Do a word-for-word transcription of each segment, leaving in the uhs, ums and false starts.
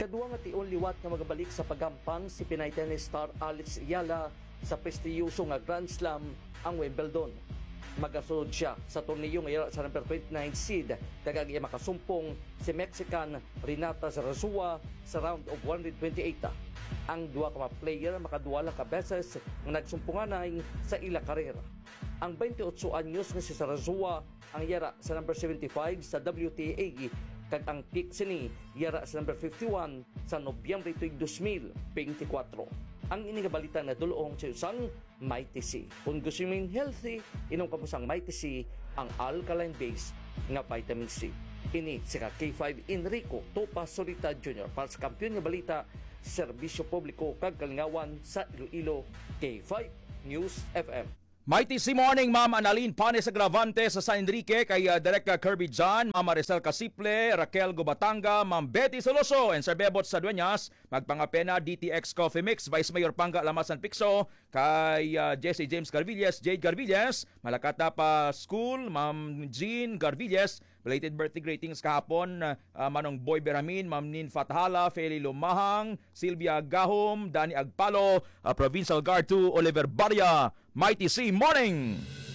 Ikaduwa nga tion liwat nga magabalik sa pagampang si Pinay tennis star Alex Ayala sa prestiyoso nga Grand Slam ang Wimbledon. Magasunod siya sa torneo nga sa number twenty-nine seed kag iya makasumpong si Mexican Renata Zarazua sa round of one twenty-eight. Ang duwa ka player makaduwala ka beses nga nagsumpunganay sa ila karera. Ang twenty-eight anyos nga si Zarazua ang yara sa number seventy-five sa W T A kag ang pick sini yara sa number fifty-one sa Nobyembre two thousand twenty-four. Ang inigabalita na dulong sa usang Mighty C. Kung gusto mo healthy, inom ka mo sang Mighty C, ang alkaline base nga vitamin C. Ini si K five Enrico Topa Solita Junior para sa kampiyon nga balita, serbisyo publiko kag kalingawan sa Iloilo, K five News F M. Mighty C Morning, Ma'am Analin Panes Agravante sa San Enrique, kay uh, Director Kirby John, Ma'am Maricel Casiple, Raquel Gubatanga, Ma'am Betty Soloso, and Sir Bebot sa Dueñas, magpangapena D T X Coffee Mix, Vice Mayor Panga Lamasan Picso, kay uh, Jesse James Garvillas, Jade Garvillas, Malakata pa School, Ma'am Jean Garvillas, belated birthday greetings kahapon, uh, Manong Boy Beramin, Ma'am Nin Fathala, Feli Lumahang, Silvia Gahom, Dani Agpalo, uh, Provincial Guard two, Oliver Barria. Mighty C Morning.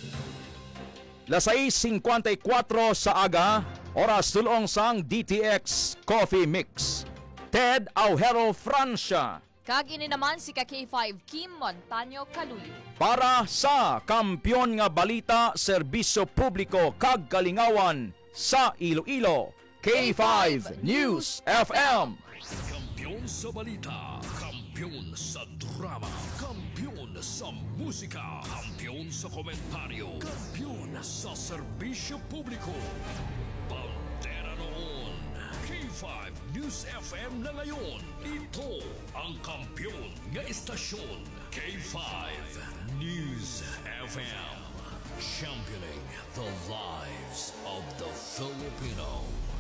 Lasay fifty-four sa aga, oras tulong sang D T X Coffee Mix. Ted Aujero Francia. Kag ini naman si ka K five Kim Montaño Caluyo. Para sa kampyon nga balita, serbisyo publiko kag kalingawan sa Iloilo, K five News F M. Kampiyon sa balita, kampiyon sa drama, kampiyon sa musika, kampiyon sa komentaryo, kampiyon sa serbisyo publiko. Bandera noon, K five News F M na ngayon. Ito ang kampiyon nga istasyon, K five News F M. Championing the lives of the Filipino.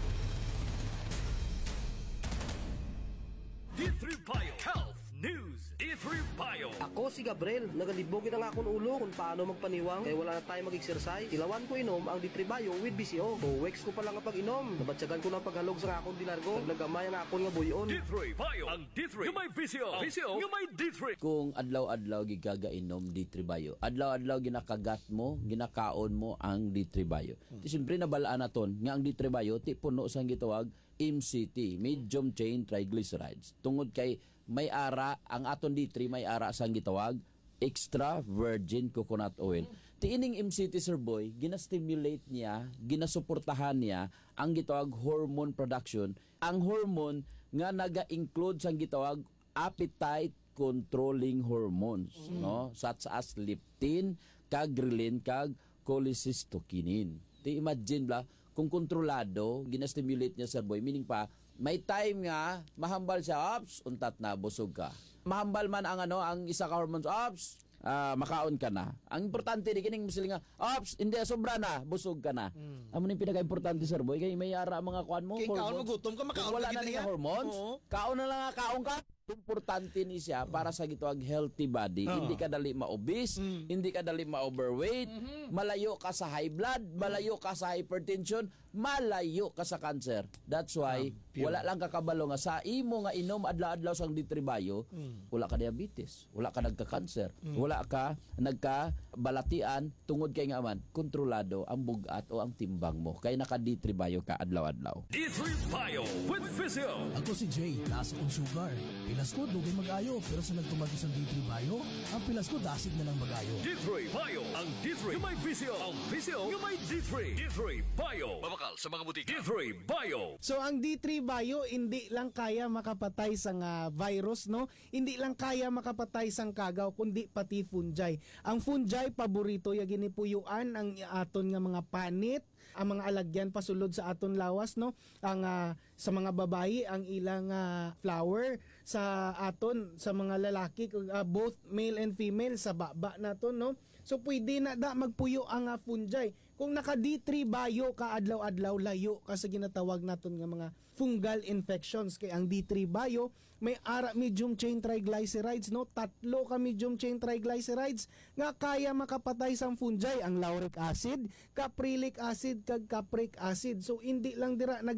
D three Bio Health News. D three Bio. Ako si Gabriel, nagalibogin ang akong ulo kung paano magpaniwang kaya wala na tayo mag-exercise. Ilawan ko inom ang D three Bio with B C O. O weeks ko pa lang ang pag-inom. Nabatsagan ko ng paghalog sa akong dinargo. Naglagamay ang akong nga buyon. D three Bio. Ang D three. Yung may B C O. B C O. Yung may D three. Kung adlaw-adlaw gigagainom D three Bio, adlaw-adlaw ginakagat mo, ginakaon mo ang D three Bio. Hmm. Ti siyempre nabalaan naton nga ang D three Bio ti puno sang gitawag M C T, medium chain triglycerides. Tungod kay may ara ang aton D three, may ara sang gitawag extra virgin coconut oil. Ti ining M C T, Sir Boy, ginastimulate niya, ginasuportahan niya ang gitawag hormone production. Ang hormone nga naga-include sang gitawag appetite controlling hormones, mm. no? Such as leptin, kag ghrelin, kag cholecystokinin. Ti imagine bla kung kontrolado, ginastimulate niya, Sir Boy, meaning pa, may time nga, mahambal siya, ops, untat na, busog ka. Mahambal man ang ano, ang isa ka hormones, ops, uh, makaon ka na. Ang importante, di kining misili nga, ops, hindi, sobra na, busog ka na. Mm. Amo nang pinaka-importante, Sir Boy, kay may yara mga kuan mo, King hormones. Kaon mo, gutom ka, makaon wala ka na niya hormones, oo. Kaon na lang nga, kaon ka. Importante ni siya para sa gitawag healthy body. Oh. Hindi ka dali ma-obese, mm. hindi ka dali ma-overweight, mm-hmm. malayo ka sa high blood, malayo ka sa hypertension, malayo ka sa cancer. That's why ah, wala lang kakabalo nga sa imo nga inom adlaw-adlaw sang D three Bio, mm. wala ka diabetes, wala ka nagka-cancer, mm. wala ka nagka-balatian tungod kay nga man kontrolado ang bugat o ang timbang mo. Kay naka D three Bio ka adlaw-adlaw. D three Bio with Physio. Ako si Jay, taas akong sugar. Pilas ko, dugay mag-ayo. Pero sa nagtumagi sa D three Bio, ang pilas ko, dasig na lang mag-ayo. D three Bio. Ang D three yung may Physio. Ang Physio yung may D three. D three Bio. Babakal sa mga butika. D three Bio. So ang D three Bio hindi lang kaya makapatay sang uh, virus, no? Hindi lang kaya makapatay sang kagaw kundi pati fungi. Ang fungi paborito ya ginipuyuan ang aton nga mga panit, ang mga alagyan pasulod sa aton lawas, no? Ang uh, sa mga babayi ang ilang uh, flower, sa aton sa mga lalaki uh, both male and female sa baba naton, no? So pwede na da magpuyo ang uh, fungi. Kung naka D three Bio ka adlaw-adlaw, layo ka sa ginatawag naton nga mga fungal infections. Kay ang D three Bio may ara medium chain triglycerides, no? Tatlo ka medium chain triglycerides nga kaya makapatay sang fungi, ang lauric acid, caprylic acid kag capric acid. So hindi lang dira naga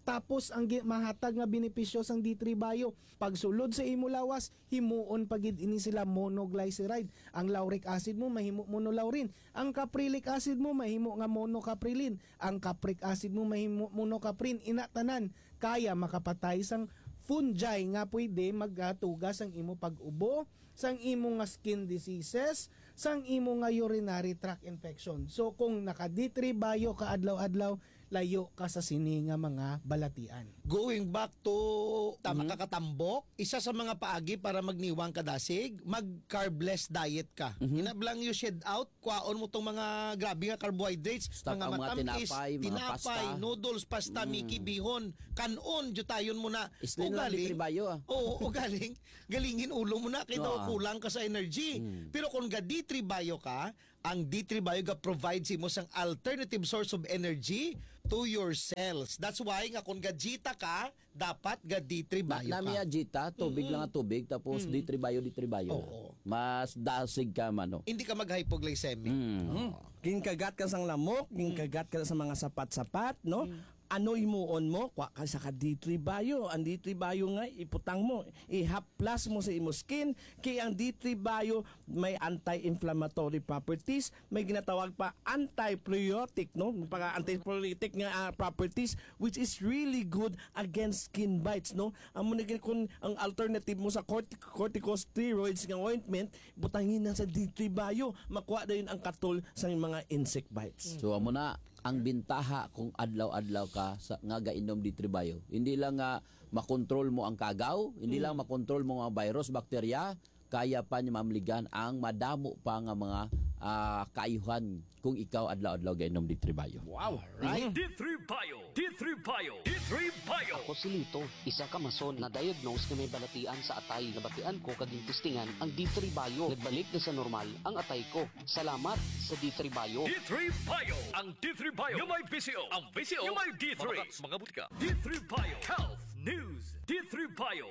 tapos ang gi- mahatag nga benepisyo sang D three Bio pagsulod sa imo lawas himuon pagid ini sila monoglyceride. Ang lauric acid mo mahimo monolaurin, ang caprilic acid mo mahimo nga monocaprilin, ang capric acid mo mahimo monocaprin. Ina tanan kaya makapatay sang fungi nga pwede magatugas ang imo pag-ubo, sang imo nga skin diseases, sang imo nga urinary tract infection. So kung naka D three Bio ka adlaw-adlaw, layo ka sa sini nga mga balatian. Going back to tama kakatambok, isa sa mga paagi para magniwang kadasig, mag carbless diet ka. Mhm. Inablang you shed out, kwaon mo tong mga grabe nga carbohydrates, Stock mga ang mga matamis, tinapay, mga tinapay, pasta. noodles, pasta, miki, bihon, kanon, jutayon mo na. Islin lang D three Bio ah. Oo, o galing, galingin ulo mo na, kaya daw Oo. kulang ka sa energy. Pero kung ga D three Bio ka, ang D three Bio ga provides mo sang alternative source of energy to your cells. That's why nga kung gajita ka, dapat ga D three Bio ka. Nami Jita, tubig lang ang tubig, tapos D three Bio, D three Bio. Oo. Mas dasig ka man, no? Hindi ka mag-hypoglycemic. Mm. Ginkagat ka sang lamok, ginkagat ka sa mga sapat-sapat, no? Ano imuon mo? Kwa ka sa ka D three Bio. Ang D three Bio nga, iputang mo. I-haplas mo sa imo skin. Kaya ang D three Bio may anti-inflammatory properties. May ginatawag pa anti-priotic, no? Pagka anti-priotic nga ah, properties, which is really good against skin bites, no? Ang muna kung ang alternative mo sa cortic- corticosteroids nga ointment, butangin na sa D three Bio. Makuha na yun ang katol sa mga insect bites. So amo na ang bintaha kung adlaw-adlaw ka sa nga gainom D three Bio. Hindi lang nga makontrol mo ang kagaw, hindi lang makontrol mo ang virus, bakterya, kaya pa niya mamligan ang madamo pa nga mga ah, kaayuhan kung ikaw adlaw-adlaw gainom D three Bio. Wow. D three Bio, D three Bio, D three Bio. Ako si Lito, isa ka mason na diagnose na may balatian sa atay. Nabatian ko kaging testingan ang D three Bio. Nagbalik na sa normal ang atay ko. Salamat sa D three Bio. D three Bio. Ang D three Bio. Yung may P C O. Ang P C O. Yung may D three. Mga butika. D three Bio. Health News. D three Bio.